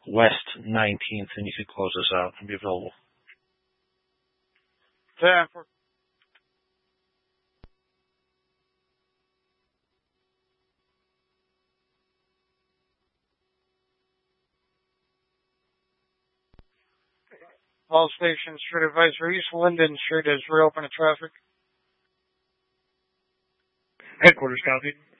West 19th, and you could close this out and be available. 10 for all stations, street advisory. East Linden Street is reopened to traffic. Headquarters copied.